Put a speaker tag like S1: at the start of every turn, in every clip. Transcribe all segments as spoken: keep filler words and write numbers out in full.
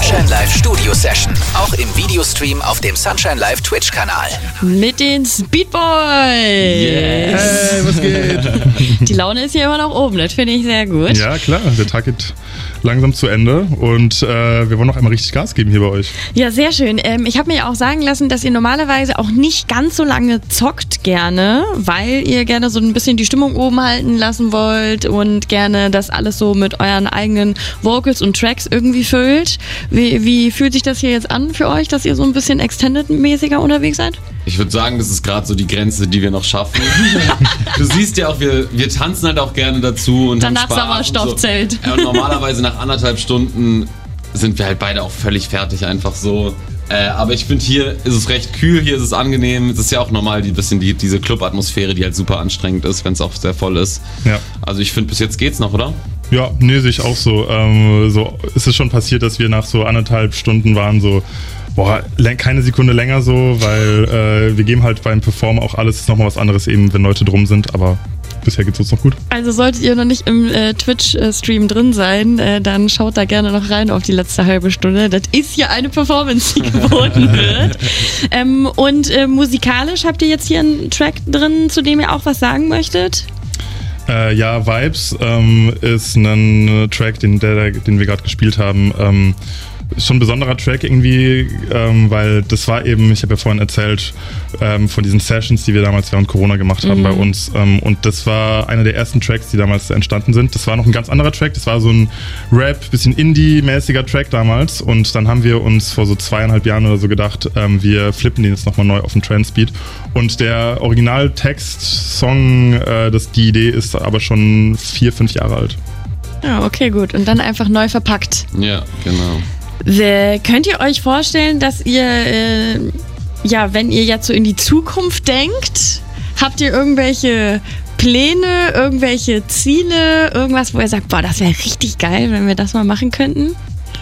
S1: Sunshine Live Studio Session. Auch im Videostream auf dem Sunshine Live Twitch-Kanal.
S2: Mit den Speed Boys.
S3: Yes.
S4: Hey, was geht?
S2: Die Laune ist hier immer noch oben, das finde ich sehr gut.
S4: Ja, klar, der Tag geht langsam zu Ende und äh, wir wollen noch einmal richtig Gas geben hier bei euch.
S2: Ja, sehr schön. Ähm, ich habe mir ja auch sagen lassen, dass ihr normalerweise auch nicht ganz so lange zockt gerne, weil ihr gerne so ein bisschen die Stimmung oben halten lassen wollt und gerne das alles so mit euren eigenen Vocals und Tracks irgendwie füllt. Wie, wie fühlt sich das hier jetzt an für euch, dass ihr so ein bisschen Extended-mäßiger unterwegs seid?
S3: Ich würde sagen, das ist gerade so die Grenze, die wir noch schaffen. Du siehst ja auch, wir, wir tanzen halt auch gerne dazu und
S2: Danach
S3: haben Spaß
S2: Sauerstoffzelt.
S3: Und so. Ja, und normalerweise nach anderthalb Stunden sind wir halt beide auch völlig fertig, einfach so. Äh, aber ich finde, hier ist es recht kühl, hier ist es angenehm. Es ist ja auch normal die bisschen die, diese Club-Atmosphäre, die halt super anstrengend ist, wenn es auch sehr voll ist.
S4: Ja.
S3: Also ich finde, bis jetzt geht's noch, oder?
S4: Ja, nee, sehe ich auch so. Ähm, so. Es ist schon passiert, dass wir nach so anderthalb Stunden waren, so, boah, keine Sekunde länger so, weil äh, wir geben halt beim Performen auch alles nochmal was anderes eben, wenn Leute drum sind, aber bisher geht's uns noch gut.
S2: Also solltet ihr noch nicht im äh, Twitch-Stream drin sein, äh, dann schaut da gerne noch rein auf die letzte halbe Stunde. Das ist ja eine Performance, die geboten wird. ähm, und äh, musikalisch habt ihr jetzt hier einen Track drin, zu dem ihr auch was sagen möchtet?
S4: Äh, ja, Vibes ähm, ist ein Track, den, der, den wir gerade gespielt haben. Ähm, ist schon ein besonderer Track irgendwie, ähm, weil das war eben, ich habe ja vorhin erzählt, ähm, von diesen Sessions, die wir damals während Corona gemacht haben mhm. bei uns. Ähm, und das war einer der ersten Tracks, die damals entstanden sind. Das war noch ein ganz anderer Track, das war so ein Rap, bisschen Indie-mäßiger Track damals. Und dann haben wir uns vor so zweieinhalb Jahren oder so gedacht, ähm, wir flippen den jetzt nochmal neu auf den Trance-Beat. Und der Originaltext-Song, äh, das, die Idee ist aber schon vier, fünf Jahre alt.
S2: Ja, okay, gut. Und dann einfach neu verpackt.
S3: Ja, genau.
S2: Äh, könnt ihr euch vorstellen, dass ihr, äh, ja, wenn ihr jetzt so in die Zukunft denkt, habt ihr irgendwelche Pläne, irgendwelche Ziele, irgendwas, wo ihr sagt, boah, das wäre richtig geil, wenn wir das mal machen könnten?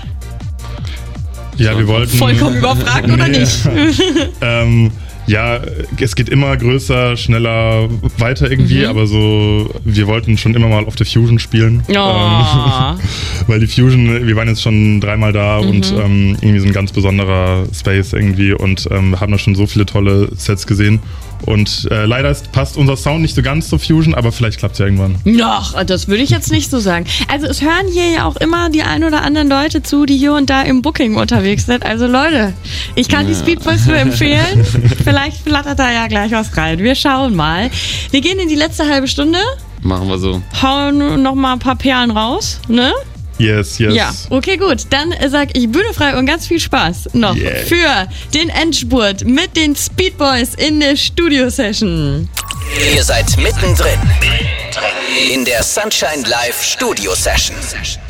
S4: Ja, wir wollten...
S2: Vollkommen überfragt, oder
S4: Nee.
S2: nicht?
S4: ähm, ja, es geht immer größer, schneller, weiter irgendwie,
S2: Mhm.
S4: aber so, wir wollten schon immer mal auf der Fusion spielen.
S2: Oh.
S4: Ähm, weil die Fusion, wir waren jetzt schon dreimal da
S2: Mhm.
S4: und ähm, irgendwie so ein ganz besonderer Space irgendwie und ähm, haben da schon so viele tolle Sets gesehen. Und äh, leider ist, passt unser Sound nicht so ganz zur Fusion, aber vielleicht klappt es ja irgendwann.
S2: Ach, das würde ich jetzt nicht so sagen. Also es hören hier ja auch immer die ein oder anderen Leute zu, die hier und da im Booking unterwegs sind. Also Leute, ich kann
S3: Ja.
S2: die Speed Boys nur empfehlen. Vielleicht flattert da ja gleich was rein. Wir schauen mal. Wir gehen in die letzte halbe Stunde,
S3: Machen wir so.
S2: hauen noch mal ein paar Perlen raus, ne?
S4: Yes, yes.
S2: Ja, okay, gut. Dann äh, sag ich Bühne frei und ganz viel Spaß noch
S4: Yeah.
S2: für den Endspurt mit den Speed Boys in der Studio-Session.
S1: Ihr seid mittendrin in der Sunshine Live Studio Session.